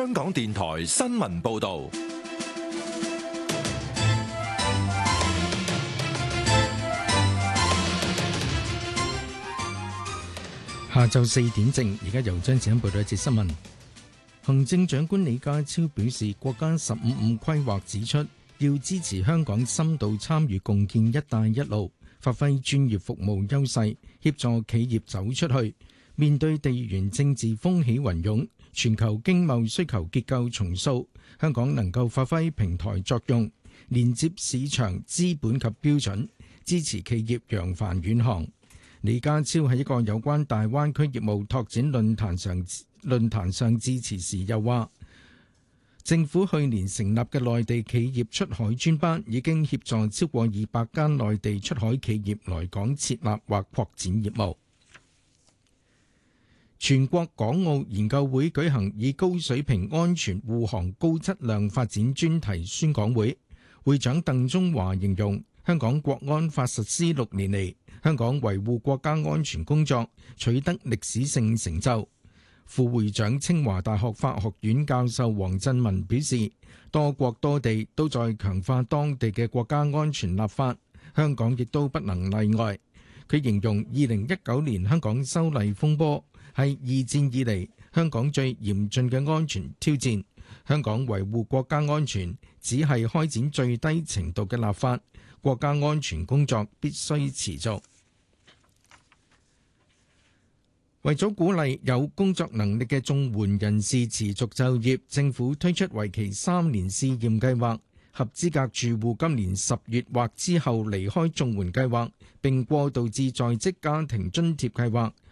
香港電台新聞報道。 下晝4點正，而家由張子欣報道一節新聞。行政長官李家超表示，國家15五規劃指出，要支持香港深度參與共建“一帶一路”，發揮專業服務優勢，協助企業走出去。面對地緣政治風起雲湧，全球經貿需求結構重塑，香港能夠發揮平台作用，連接市場、資本及標準，支持企業揚帆遠航。李家超喺一個有關大灣區業務拓展論壇上致辭時又話，政府去年成立嘅內地企業出海專班已經協助超過200間內地出海企業來港設立或擴展業務。全國港澳研究會舉行以高水平安全護航高質量發展專題宣講會，會長鄧中華形容香港國安法實施6年嚟，香港維護國家安全工作取得歷史性成就。副會長清華大學法學院教授黃振文表示，多國多地都在強化當地嘅國家安全立法，香港亦都不能例外。佢形容2019年香港修例風波係2戰以嚟香港最嚴峻嘅安全挑戰，香港維護國家安全只係開展最低程度嘅立法，國家安全工作必須持續。為咗鼓勵有工作能力嘅綜援人士持續就業，政府推出為期3年試驗計劃，合資格住戶今年10月或之後離開綜援計劃並過渡至在職家庭津貼計劃，